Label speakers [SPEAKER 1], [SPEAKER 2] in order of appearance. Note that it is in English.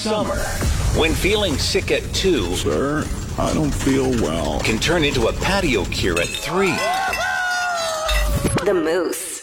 [SPEAKER 1] summer, when feeling sick at 2
[SPEAKER 2] Sir, I don't feel well.
[SPEAKER 1] can turn into a patio cure at 3.
[SPEAKER 3] The Moose.